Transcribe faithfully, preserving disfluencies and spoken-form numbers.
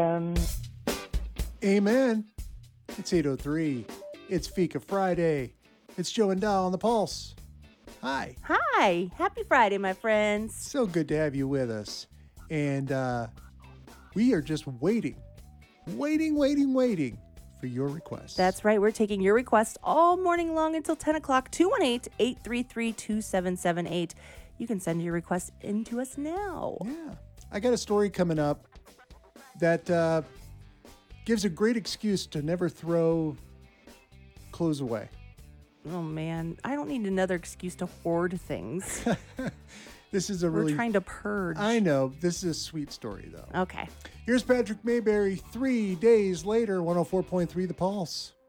Um, Amen. It's eight oh three. It's Fika Friday. It's Joe and Dal on the Pulse. Hi. Hi. Happy Friday, my friends. So good to have you with us. And uh, we are just waiting, waiting, waiting, waiting for your requests. That's right. We're taking your requests all morning long until ten o'clock. two one eight, eight three three, two seven seven eight. You can send your requests in to us now. Yeah. I got a story coming up that uh, gives a great excuse to never throw clothes away. Oh, man. I don't need another excuse to hoard things. This is a We're really... trying to purge. I know. This is a sweet story, though. Okay. Here's Patrick Mayberry three days later, one oh four point three The Pulse.